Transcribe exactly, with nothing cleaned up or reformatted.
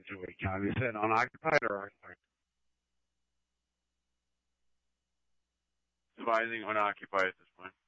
Dewey County. Is it unoccupied or occupied? Surviving unoccupied at this point.